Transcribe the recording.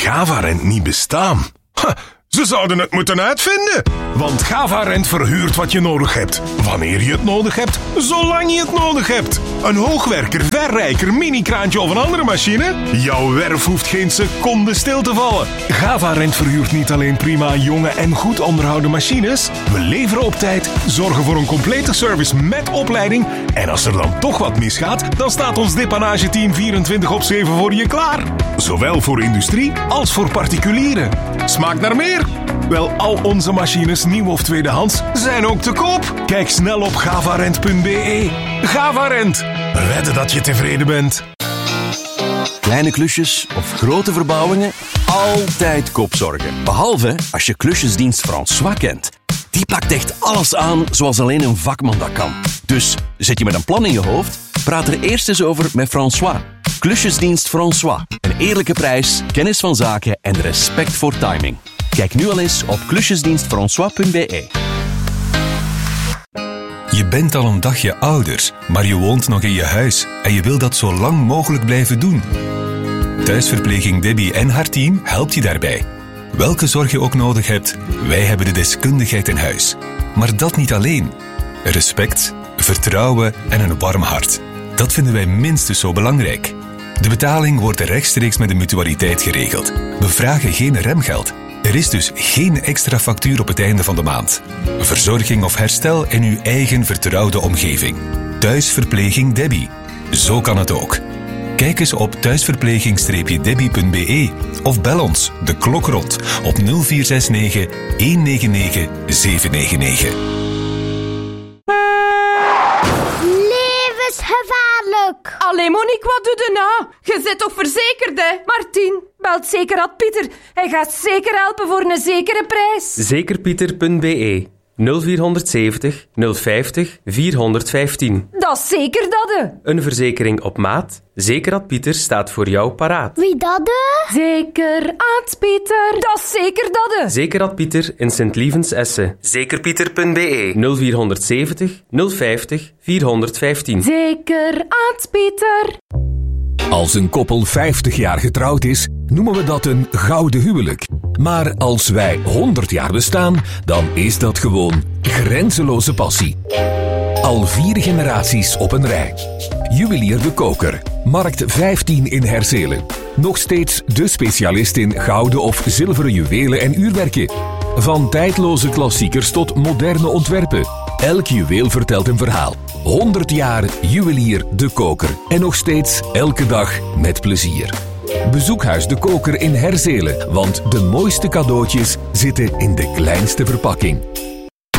GavaRent niet bestaan? Ze zouden het moeten uitvinden. Want GavaRent verhuurt wat je nodig hebt. Wanneer je het nodig hebt, zolang je het nodig hebt. Een hoogwerker, verrijker, mini-kraantje of een andere machine? Jouw werf hoeft geen seconde stil te vallen. GavaRent verhuurt niet alleen prima, jonge en goed onderhouden machines. We leveren op tijd, zorgen voor een complete service met opleiding. En als er dan toch wat misgaat, dan staat ons depannage-team 24/7 voor je klaar. Zowel voor industrie als voor particulieren. Smaakt naar meer? Wel, al onze machines, nieuw of tweedehands, zijn ook te koop. Kijk snel op gavarent.be. GavaRent. Wedden dat je tevreden bent. Kleine klusjes of grote verbouwingen, altijd kopzorgen. Behalve als je klusjesdienst François kent. Die pakt echt alles aan zoals alleen een vakman dat kan. Dus zit je met een plan in je hoofd? Praat er eerst eens over met François. Klusjesdienst François. Een eerlijke prijs, kennis van zaken en respect voor timing. Kijk nu al eens op klusjesdienstfrançois.be. Je bent al een dagje ouder, maar je woont nog in je huis en je wil dat zo lang mogelijk blijven doen. Thuisverpleging Debbie en haar team helpt je daarbij. Welke zorg je ook nodig hebt, wij hebben de deskundigheid in huis. Maar dat niet alleen. Respect, vertrouwen en een warm hart. Dat vinden wij minstens zo belangrijk. De betaling wordt rechtstreeks met de mutualiteit geregeld. We vragen geen remgeld. Er is dus geen extra factuur op het einde van de maand. Verzorging of herstel in uw eigen vertrouwde omgeving. Thuisverpleging Debbie. Zo kan het ook. Kijk eens op thuisverpleging-debbie.be of bel ons de klok rond op 0469 199 799. Levensgevaarlijk! Allee Monique, wat doe je nou? Je zit toch verzekerd, hè? Martien, belt Zekerad Pieter. Hij gaat zeker helpen voor een zekere prijs. Zekerpieter.be 0470 050 415. Dat is zeker dat, hè? Een verzekering op maat. Zekerad Pieter staat voor jou paraat. Wie dat, hè? Zekerad Pieter. Dat is zeker dat, hè? Zekerad Pieter in Sint-Lievens Essen. Zekerpieter.be 0470 050 415. Zekerad Pieter. Als een koppel 50 jaar getrouwd is, noemen we dat een gouden huwelijk. Maar als wij 100 jaar bestaan, dan is dat gewoon grenzeloze passie. Al 4 generaties op een rij. Juwelier De Koker, Markt 15 in Herzelen. Nog steeds de specialist in gouden of zilveren juwelen en uurwerken. Van tijdloze klassiekers tot moderne ontwerpen. Elk juweel vertelt een verhaal. 100 jaar Juwelier De Koker. En nog steeds elke dag met plezier. Bezoek Huis De Koker in Herzelen, want de mooiste cadeautjes zitten in de kleinste verpakking.